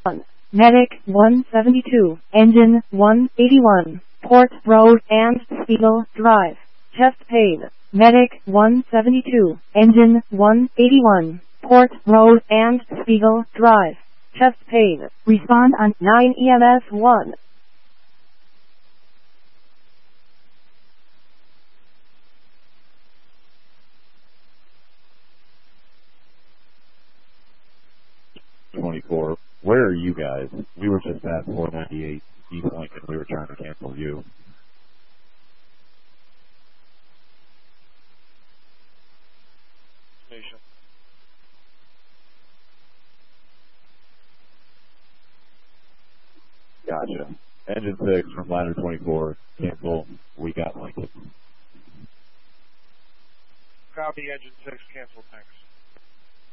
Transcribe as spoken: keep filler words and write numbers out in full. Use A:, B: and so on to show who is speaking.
A: Medic one seventy-two, Engine one eighty-one, Port Road and Spiegel Drive. Chest pain. Medic one seventy-two, Engine one eighty-one, Port Road and Spiegel Drive. Chest pain. Respond on nine E M S one.
B: twenty-four. Where are you guys? We were just at four ninety-eight East Lincoln. We were trying to cancel you.
C: Station.
B: Gotcha. Engine six from ladder twenty-four. Cancel. We got Lincoln.
C: Copy, engine six, cancel, thanks.